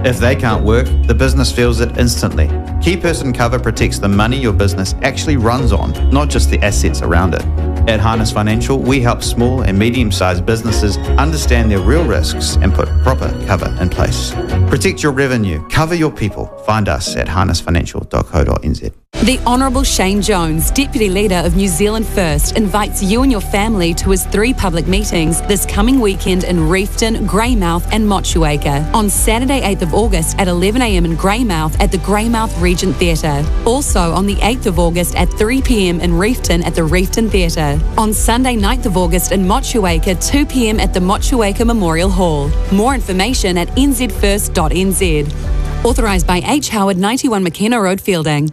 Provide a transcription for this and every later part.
If they can't work, the business feels it instantly. Key person cover protects the money your business actually runs on, not just the assets around it. At Harness Financial, we help small and medium-sized businesses understand their real risks and put proper cover in place. Protect your revenue, cover your people. Find us at harnessfinancial.co.nz. The Honourable Shane Jones, Deputy Leader of New Zealand First, invites you and your family to his 3 public meetings this coming weekend in Reefton, Greymouth and Motueka. On Saturday 8th of August at 11am in Greymouth at the Greymouth Regent Theatre. Also on the 8th of August at 3pm in Reefton at the Reefton Theatre. On Sunday 9th of August in Motueka, 2pm at the Motueka Memorial Hall. More information at nzfirst.nz. Authorised by H. Howard, 91 McKenna Road, Fielding.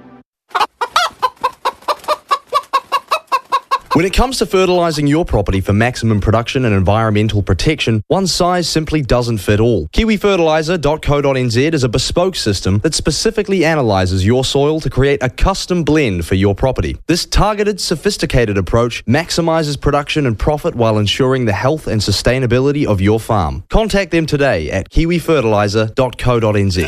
When it comes to fertilising your property for maximum production and environmental protection, one size simply doesn't fit all. KiwiFertiliser.co.nz is a bespoke system that specifically analyses your soil to create a custom blend for your property. This targeted, sophisticated approach maximises production and profit while ensuring the health and sustainability of your farm. Contact them today at KiwiFertiliser.co.nz.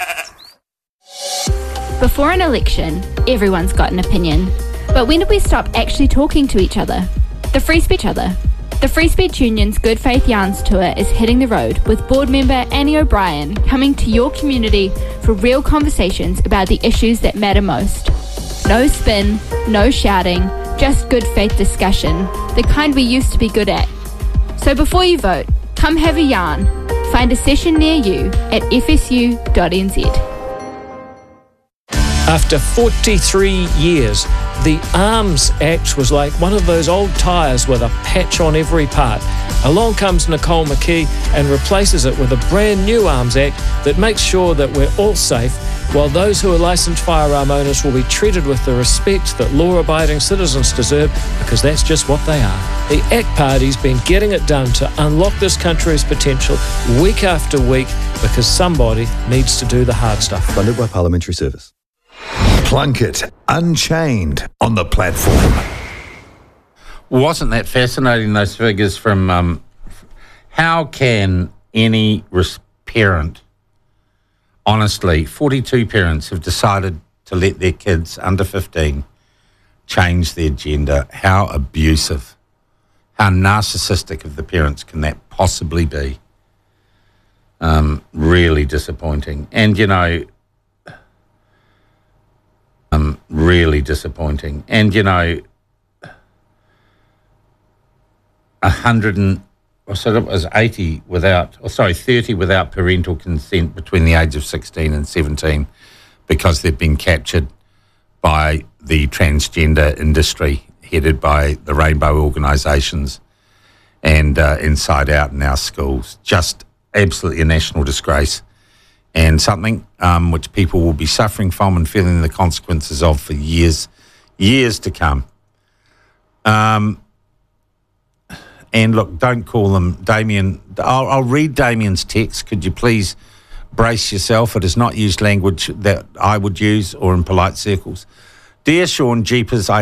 Before an election, everyone's got an opinion. But when did we stop actually talking to each other? The Free Speech Union's Good Faith Yarns Tour is hitting the road with board member Annie O'Brien coming to your community for real conversations about the issues that matter most. No spin, no shouting, just good faith discussion, the kind we used to be good at. So before you vote, come have a yarn. Find a session near you at fsu.nz. After 43 years, the Arms Act was like one of those old tyres with a patch on every part. Along comes Nicole McKee and replaces it with a brand new Arms Act that makes sure that we're all safe, while those who are licensed firearm owners will be treated with the respect that law-abiding citizens deserve, because that's just what they are. The ACT Party's been getting it done to unlock this country's potential week after week, because somebody needs to do the hard stuff. Funded by Parliamentary Service. Plunkett Unchained on the platform. Wasn't that fascinating, those figures from how can any parent, honestly, 42 parents have decided to let their kids under 15 change their gender. How abusive, how narcissistic of the parents can that possibly be? Really disappointing. And, you know, really disappointing. And, you know, 30 without parental consent between the age of 16 and 17 because they've been captured by the transgender industry headed by the rainbow organisations and Inside Out in our schools. Just absolutely a national disgrace. And something which people will be suffering from and feeling the consequences of for years to come. And look, don't call them Damien. I'll read Damien's text. Could you please brace yourself? It is not used language that I would use or in polite circles. Dear Sean, jeepers, I